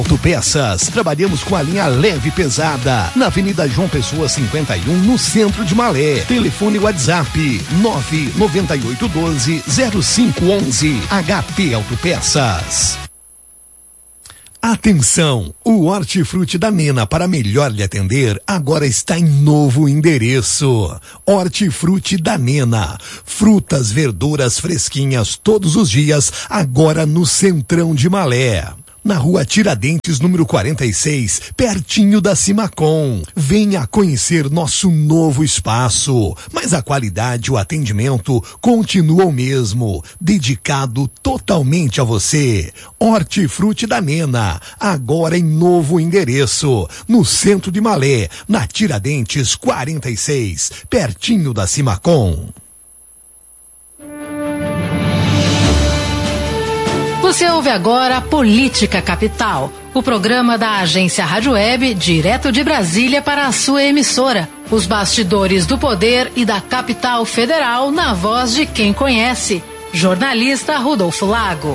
Autopeças. Trabalhamos com a linha leve e pesada. Na Avenida João Pessoa 51, no centro de Malé. Telefone WhatsApp 99812-0511. HP Autopeças. Atenção! O Hortifruti da Nena, para melhor lhe atender, agora está em novo endereço. Hortifruti da Nena. Frutas, verduras fresquinhas todos os dias, agora no Centrão de Malé. Na rua Tiradentes, número 46, pertinho da Simacom. Venha conhecer nosso novo espaço. Mas a qualidade e o atendimento continua o mesmo. Dedicado totalmente a você. Hortifruti da Nena, agora em novo endereço. No centro de Malé, na Tiradentes 46, pertinho da Simacom. Você ouve agora Política Capital, o programa da agência Rádio Web, direto de Brasília para a sua emissora. Os bastidores do poder e da capital federal na voz de quem conhece. Jornalista Rodolfo Lago.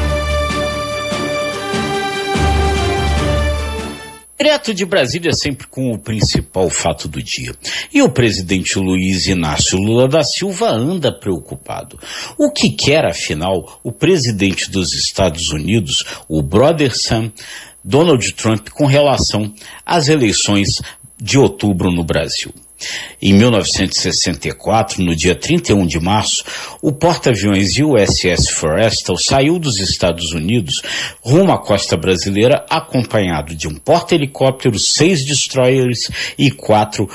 Direto de Brasília, sempre com o principal fato do dia. E o presidente Luiz Inácio Lula da Silva anda preocupado. O que quer, afinal, o presidente dos Estados Unidos, o brother Sam, Donald Trump, com relação às eleições de outubro no Brasil? Em 1964, no dia 31 de março, o porta-aviões USS Forrestal saiu dos Estados Unidos rumo à costa brasileira, acompanhado de um porta-helicóptero, 6 destroyers e 4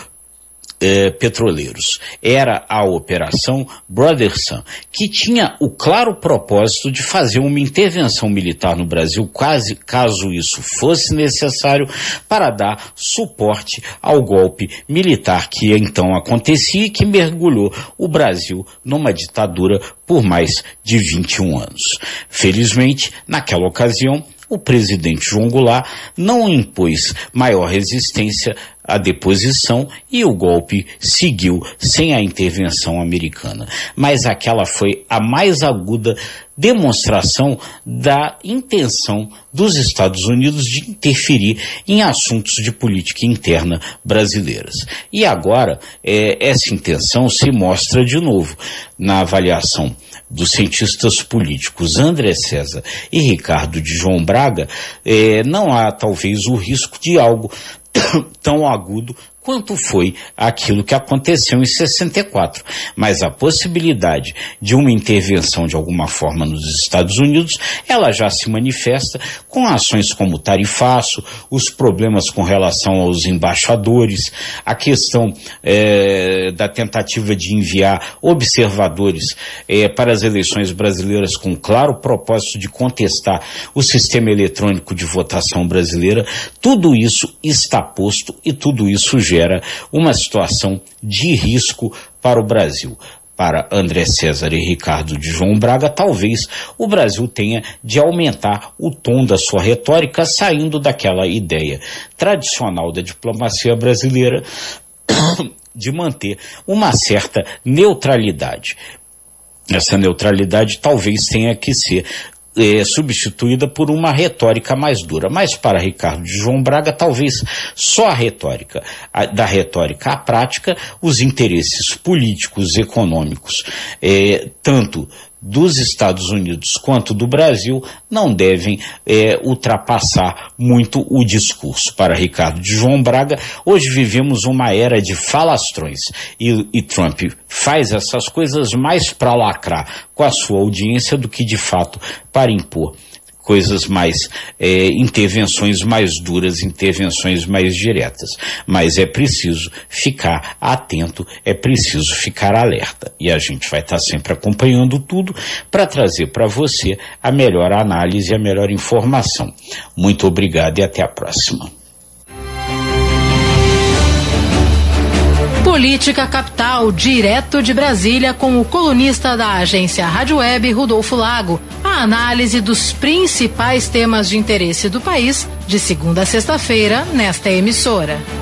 petroleiros. Era a Operação Brother Sun, que tinha o claro propósito de fazer uma intervenção militar no Brasil, caso isso fosse necessário, para dar suporte ao golpe militar que então acontecia e que mergulhou o Brasil numa ditadura por mais de 21 anos. Felizmente, naquela ocasião, o presidente João Goulart não impôs maior resistência à deposição e o golpe seguiu sem a intervenção americana. Mas aquela foi a mais aguda demonstração da intenção dos Estados Unidos de interferir em assuntos de política interna brasileiras. E agora, essa intenção se mostra de novo na avaliação dos cientistas políticos André César e Ricardo de João Braga. Não há talvez o risco de algo tão agudo quanto foi aquilo que aconteceu em 64. Mas a possibilidade de uma intervenção de alguma forma nos Estados Unidos, ela já se manifesta com ações como o tarifaço, os problemas com relação aos embaixadores, a questão da tentativa de enviar observadores para as eleições brasileiras com claro propósito de contestar o sistema eletrônico de votação brasileira. Tudo isso está posto e tudo isso gera uma situação de risco para o Brasil. Para André César e Ricardo de João Braga, talvez o Brasil tenha de aumentar o tom da sua retórica, saindo daquela ideia tradicional da diplomacia brasileira de manter uma certa neutralidade. Essa neutralidade talvez tenha que ser substituída por uma retórica mais dura. Mas para Ricardo de João Braga, talvez só a retórica, da retórica à prática, os interesses políticos, econômicos, tanto dos Estados Unidos quanto do Brasil, não devem ultrapassar muito o discurso. Para Ricardo de João Braga, hoje vivemos uma era de falastrões e Trump faz essas coisas mais para lacrar com a sua audiência do que de fato para impor coisas mais, intervenções mais duras, intervenções mais diretas. Mas é preciso ficar atento, é preciso ficar alerta. E a gente vai estar sempre acompanhando tudo para trazer para você a melhor análise e a melhor informação. Muito obrigado e até a próxima. Política Capital, direto de Brasília, com o colunista da agência Rádio Web, Rodolfo Lago. A análise dos principais temas de interesse do país, de segunda a sexta-feira, nesta emissora.